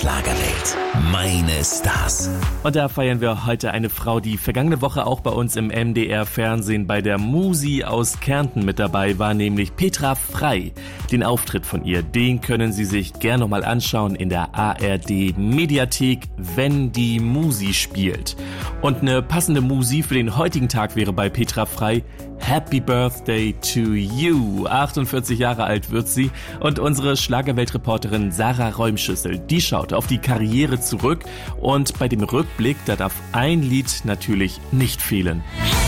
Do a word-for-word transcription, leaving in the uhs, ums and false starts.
Schlagerwelt. Meine Stars. Und da feiern wir heute eine Frau, die vergangene Woche auch bei uns im M D R-Fernsehen bei der Musi aus Kärnten mit dabei war, nämlich Petra Frey. Den Auftritt von ihr, den können Sie sich gern nochmal anschauen in der A R D-Mediathek, wenn die Musi spielt. Und eine passende Musi für den heutigen Tag wäre bei Petra Frey Happy Birthday to you. achtundvierzig Jahre alt wird sie und unsere Schlagerweltreporterin Sarah Räumschüssel, die schaut auf die Karriere zurück und bei dem Rückblick, da darf ein Lied natürlich nicht fehlen.